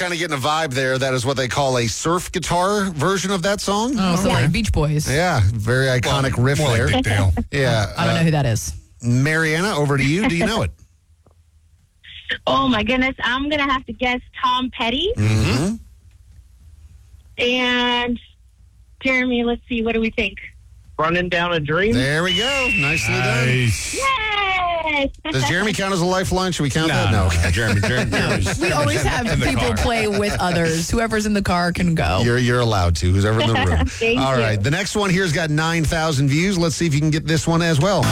kind of getting a vibe there. That is what they call a surf guitar version of that song. Oh, so like Beach Boys. Yeah, very iconic riff more there. like Dick Dale. Yeah. I don't know who that is. Mariana, over to you. Do you know it? Oh, my goodness. I'm going to have to guess Tom Petty. Mm-hmm. And Jeremy, let's see. What do we think? Running Down a Dream. There we go. Nicely done. Nice. Yay! Does Jeremy count as a lifeline? Should we count that? No. Okay, Jeremy. We always have in the people car. play with others. Whoever's in the car can go. You're allowed to. Who's ever in the room. Thank All you. right. The next one here's got 9,000 views. Let's see if you can get this one as well.